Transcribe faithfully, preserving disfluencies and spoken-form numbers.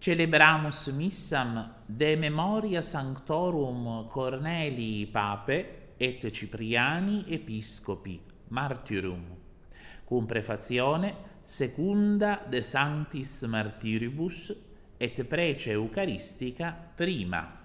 Celebramus missam de memoria sanctorum Cornelii Pape et Cipriani Episcopi Martyrum, cum prefazione secunda de sanctis martyribus et prece eucaristica prima.